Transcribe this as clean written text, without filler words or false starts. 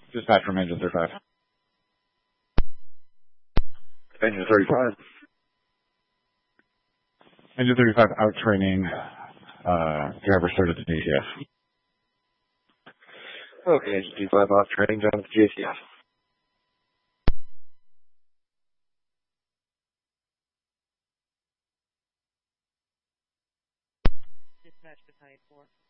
Dispatch from Engine 35. Engine 35. Engine 35 out training, driver started to JCF. Okay, Engine 35 off training, down to JCF. Dispatch to Battalion 4.